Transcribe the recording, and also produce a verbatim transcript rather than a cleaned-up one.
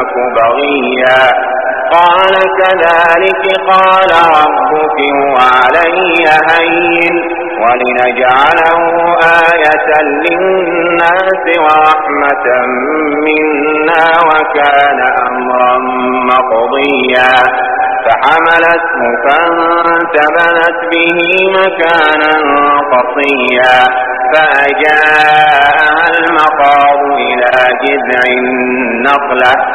أك بغيا قال كذلك قال ربك وعلي هين ولنجعله آية للناس ورحمة منا وكان أمرا مقضيا فحملته فانتبذت به مكانا قصيا فأجاءها المخاض إلى جذع النخلة